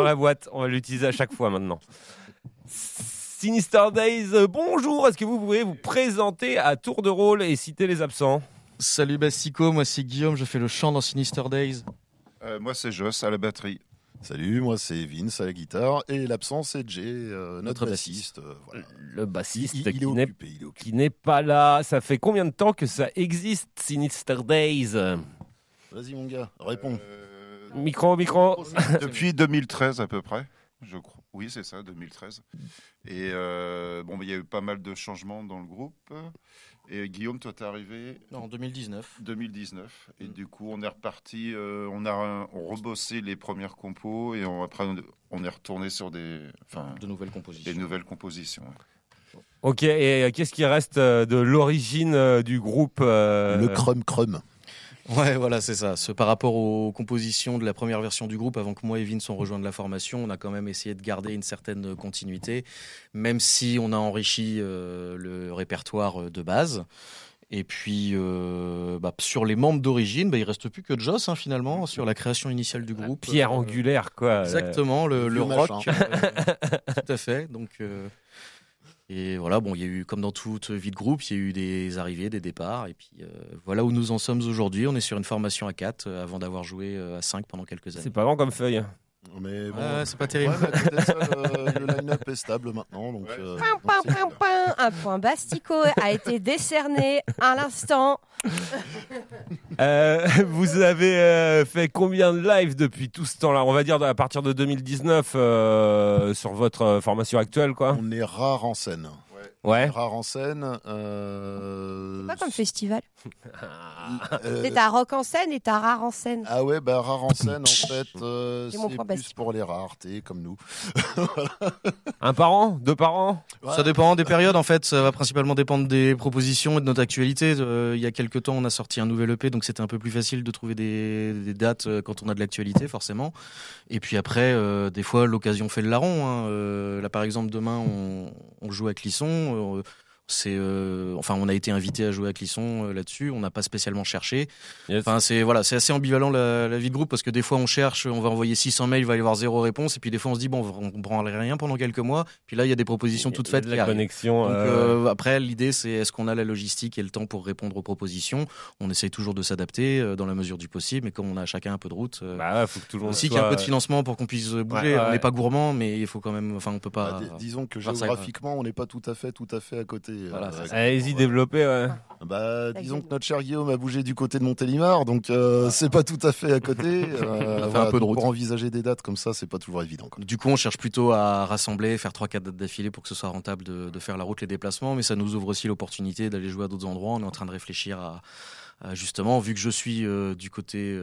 la boîte. On va l'utiliser à chaque fois maintenant. Sinister Days, bonjour. Est-ce que vous pouvez vous présenter à tour de rôle et citer les absents ? Salut Bastico, moi c'est Guillaume, je fais le chant dans Sinister Days. Moi c'est Joss à la batterie. Salut, moi c'est Vince à la guitare et l'absent c'est Jay, notre bassiste. Voilà. Le bassiste il est occupé. qui n'est pas là. Ça fait combien de temps que ça existe, Sinister Days ? Vas-y mon gars, réponds. Micro. Depuis 2013 à peu près, je crois. Oui, c'est ça, 2013. Et il y a eu pas mal de changements dans le groupe. Et Guillaume, toi, t'es arrivé En 2019. 2019. Et du coup, on est reparti. On rebossé les premières compos et après, on est retourné sur de nouvelles compositions. Des nouvelles compositions. Ouais. Ok, et qu'est-ce qui reste de l'origine du groupe Le Crum. Ouais, voilà, c'est ça. Par rapport aux compositions de la première version du groupe, avant que moi et Vince on rejoigne la formation, on a quand même essayé de garder une certaine continuité, même si on a enrichi le répertoire de base. Et puis, sur les membres d'origine, il reste plus que Joss, finalement, sur la création initiale du groupe. Pierre angulaire, quoi. Exactement, le rock. machin. Tout à fait. Donc, et voilà, il y a eu, comme dans toute vie de groupe, il y a eu des arrivées, des départs. Et puis, voilà où nous en sommes aujourd'hui. On est sur une formation à 4, avant d'avoir joué à 5 pendant quelques années. C'est pas grand comme feuille. Mais bon, C'est pas terrible. Ouais, mais à côté de ça, le line-up est stable maintenant. Donc, Un point Bastico a été décerné à l'instant. Vous avez fait combien de lives depuis tout ce temps-là ? On va dire à partir de 2019 sur votre formation actuelle, quoi. on est rare en scène. Ouais. Rare en scène. C'est pas comme festival. euh, C'est ta rock en scène et ta rare en scène. Ah ouais, rare en scène, en fait, C'est mon c'est point plus Bastille. pour les raretés, comme nous. Un par an ? 2 par an ? Ça dépend des périodes, en fait. Ça va principalement dépendre des propositions et de notre actualité. Il y a quelques temps, on a sorti un nouvel EP, donc c'était un peu plus facile de trouver des dates quand on a de l'actualité, forcément. Et puis après, des fois, l'occasion fait le larron. Là, par exemple, demain, on joue à Clisson. On a été invité à jouer à Clisson là-dessus. On n'a pas spécialement cherché. Yes. Enfin, c'est assez ambivalent la vie de groupe parce que des fois on cherche, on va envoyer 600 mails, il va y avoir 0 réponse, et puis des fois on se dit on prend rien pendant quelques mois. Puis là il y a des propositions toutes faites de qui la arrivent. connexion. Donc après l'idée c'est est-ce qu'on a la logistique et le temps pour répondre aux propositions. On essaye toujours de s'adapter dans la mesure du possible, mais comme on a chacun un peu de route. Faut que tout le monde Aussi soit... qu'il y a un peu de financement pour qu'on puisse bouger. Ouais. On n'est pas gourmand, mais il faut quand même. Enfin, on peut pas. Disons que faire ça, géographiquement, on n'est pas tout à fait à côté. Voilà, c'est ça. Allez-y, développez, ouais. Disons que notre cher Guillaume a bougé du côté de Montélimar, donc c'est pas tout à fait à côté. On a fait un peu de route. Pour envisager des dates comme ça, c'est pas toujours évident, quoi. Du coup, on cherche plutôt à rassembler, faire 3-4 dates d'affilée pour que ce soit rentable de faire la route, les déplacements, mais ça nous ouvre aussi l'opportunité d'aller jouer à d'autres endroits. On est en train de réfléchir à justement, vu que je suis du côté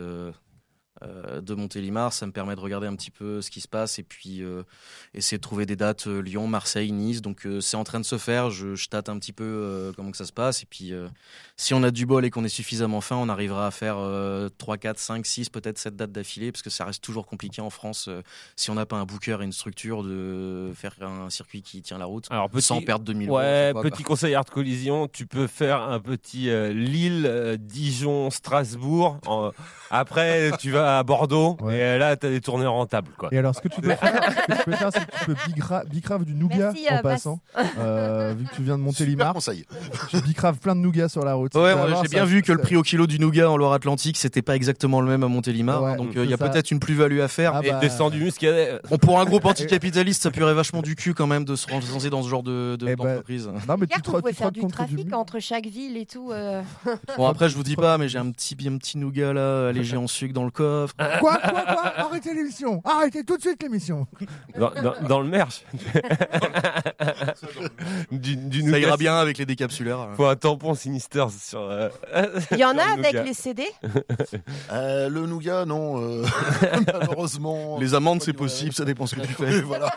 de Montélimar, ça me permet de regarder un petit peu ce qui se passe et puis essayer de trouver des dates Lyon, Marseille, Nice. Donc c'est en train de se faire. Je tâte un petit peu comment que ça se passe et puis si on a du bol et qu'on est suffisamment fin, on arrivera à faire 3, 4, 5, 6, peut-être 7 dates d'affilée parce que ça reste toujours compliqué en France si on n'a pas un booker et une structure de faire un circuit qui tient la route. Alors, sans perdre 2000 ouais, euros. petit conseil Art Collision, tu peux faire un petit Lille, Dijon, Strasbourg. Après, tu vas à Bordeaux et là, tu as des tournées rentables, quoi. Et alors, ce que tu peux faire, c'est que tu peux bicrave du nougat. Merci, en passant. Vu que tu viens de Montélimar, Super conseil. tu bicraves plein de nougat sur la route. Ouais, Tu vas voir, j'ai bien ça- vu que le ça- prix au kilo du nougat en Loire-Atlantique, c'était pas exactement le même à Montélimar. Ouais, donc il y a ça- peut-être une plus-value à faire. Ah mais bah, Descends du muscadet. bon, pour un groupe anticapitaliste, ça puerait vachement du cul quand même de se lancer dans ce genre Eh ben, d'entreprise. Non, mais Regarde, tu vous pouvez te faire frottes du contre trafic mur. entre chaque ville et tout. Bon, après, je vous dis pas, mais j'ai un petit nougat là, allégé en sucre dans le coffre. Quoi Arrêtez l'émission. Arrêtez tout de suite l'émission. Dans le merch. du Ça nougat. ira bien avec les décapsuleurs. Faut un tampon Sinister sur. Il y en sur a le avec nougat. les CD. Le nougat, non. Malheureusement. Les amendes, c'est possible, ça dépend ce que tu fais. Voilà.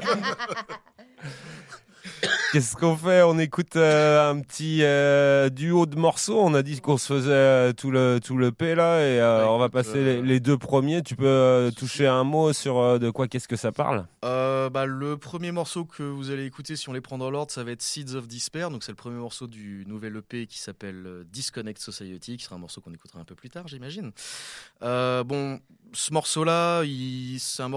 Qu'est-ce qu'on fait ? On écoute un petit duo de morceaux. On a dit qu'on se faisait tout le P là et on va passer les 2 premiers. Tu peux toucher un mot sur de quoi qu'est-ce que ça parle ? Le premier morceau que vous allez écouter, si on les prend dans l'ordre, ça va être Seeds of Despair. Donc c'est le premier morceau du nouvel EP qui s'appelle Disconnect Society, qui sera un morceau qu'on écoutera un peu plus tard, j'imagine. Ce morceau-là, c'est un morceau